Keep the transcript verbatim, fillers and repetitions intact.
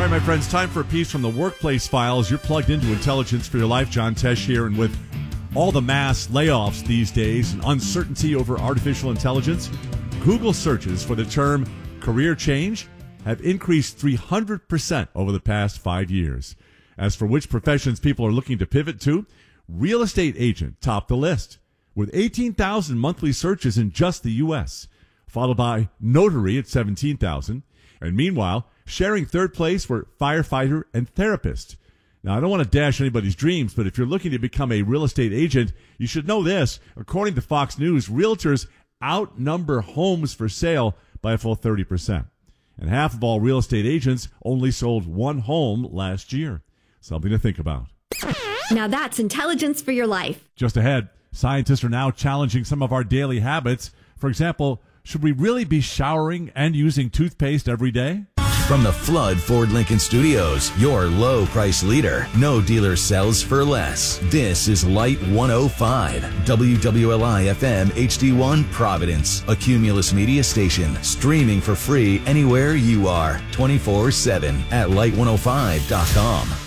All right, my friends, time for a piece from the Workplace Files. You're plugged into Intelligence for Your Life. John Tesh here, and with all the mass layoffs these days and uncertainty over artificial intelligence, Google searches for the term career change have increased three hundred percent over the past five years. As for which professions people are looking to pivot to, real estate agent topped the list with eighteen thousand monthly searches in just the U S, followed by notary at seventeen thousand. And meanwhile, sharing third place were firefighter and therapist. Now, I don't want to dash anybody's dreams, but if you're looking to become a real estate agent, you should know this. According to Fox News, realtors outnumber homes for sale by a full thirty percent. And half of all real estate agents only sold one home last year. Something to think about. Now that's Intelligence for Your Life. Just ahead, scientists are now challenging some of our daily habits. For example, should we really be showering and using toothpaste every day? From the Flood Ford Lincoln Studios, your low price leader. No dealer sells for less. This is Light one oh five, W W L I F M H D one Providence, a Cumulus media station, streaming for free anywhere you are, twenty-four seven at light one oh five dot com.